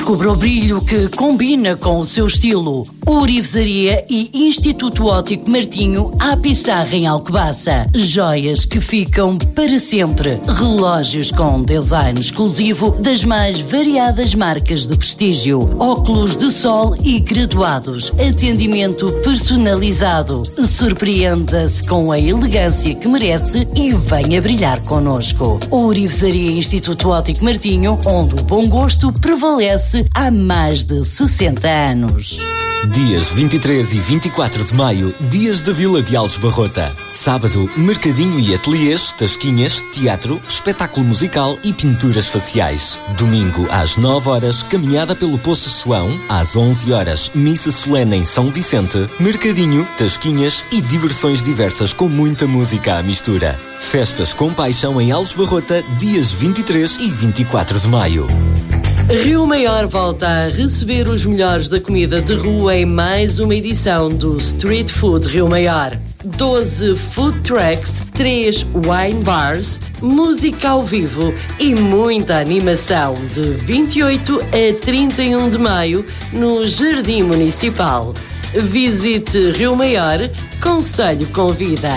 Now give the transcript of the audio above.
Descubra o brilho que combina com o seu estilo. Ourivesaria e Instituto Óptico Martinho à Pissarra em Alcobaça. Joias que ficam para sempre. Relógios com design exclusivo das mais variadas marcas de prestígio. Óculos de sol e graduados. Atendimento personalizado. Surpreenda-se com a elegância que merece e venha brilhar connosco. Ourivesaria e Instituto Óptico Martinho, onde o bom gosto prevalece há mais de 60 anos. Dias 23 e 24 de maio, Dias da Vila de Alves Barrota. Sábado, mercadinho e ateliês, tasquinhas, teatro, espetáculo musical e pinturas faciais. Domingo, às 9 horas, caminhada pelo Poço Soão. Às 11 horas, missa solene em São Vicente. Mercadinho, tasquinhas e diversões diversas com muita música à mistura. Festas com paixão em Alves Barrota, dias 23 e 24 de maio. Rio Maior volta a receber os melhores da comida de rua em mais uma edição do Street Food Rio Maior. 12 food trucks, 3 wine bars, música ao vivo e muita animação de 28 a 31 de maio no Jardim Municipal. Visite Rio Maior, Conselho convida.